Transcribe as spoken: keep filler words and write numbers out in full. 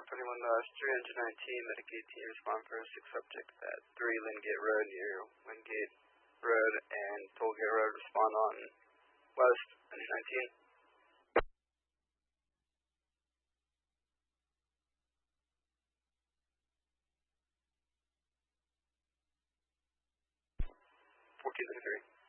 twenty-one dash three nineteen, Medicaid team respond for a sick subject at three Wingate Road near Wingate Road and Tollgate Road. Respond on West nineteen. fourteen thirty-three.